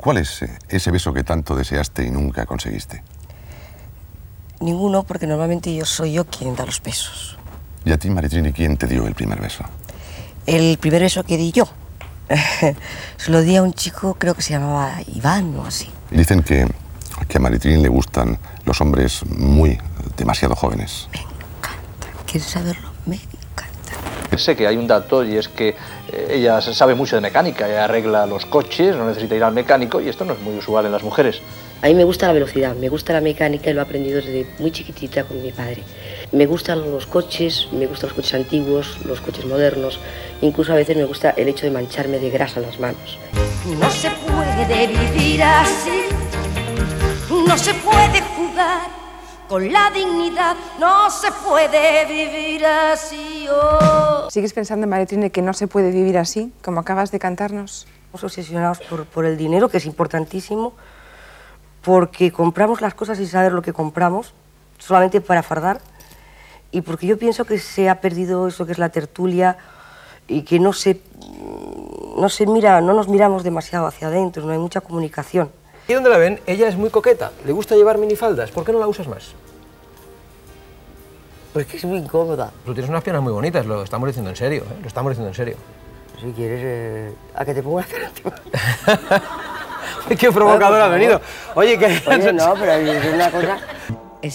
¿Cuál es ese beso que tanto deseaste y nunca conseguiste? Ninguno, porque normalmente soy yo quien da los besos. ¿Y a ti, Maritrini, quién te dio el primer beso? El primer beso que di yo se lo di a un chico, creo que se llamaba Iván o así. Dicen que a Maritrini le gustan los hombres demasiado jóvenes. Me encanta. ¿Quieres saberlo? Me encanta. Sé que hay un dato y es que ella sabe mucho de mecánica, ella arregla los coches, no necesita ir al mecánico y esto no es muy usual en las mujeres. A mí me gusta la velocidad, me gusta la mecánica y lo he aprendido desde muy chiquitita con mi padre. Me gustan los coches antiguos, los coches modernos, incluso a veces me gusta el hecho de mancharme de grasa las manos. No se puede vivir así, no se puede jugar con la dignidad, no se puede vivir así. Oh. ¿Sigues pensando, Maritrini, que no se puede vivir así, como acabas de cantarnos? Estamos obsesionados por el dinero, que es importantísimo, porque compramos las cosas sin saber lo que compramos, solamente para fardar, y porque yo pienso que se ha perdido eso que es la tertulia y que no nos miramos demasiado hacia adentro, no hay mucha comunicación. ¿Y dónde la ven? Ella es muy coqueta, le gusta llevar minifaldas, ¿por qué no la usas más? Porque es muy incómoda. Tú tienes unas piernas muy bonitas, lo estamos diciendo en serio, ¿eh? Lo estamos diciendo en serio. Si quieres, a que te pongas encima. ¡Qué provocador ha venido! Oye, que... Oye, no, pero es una cosa...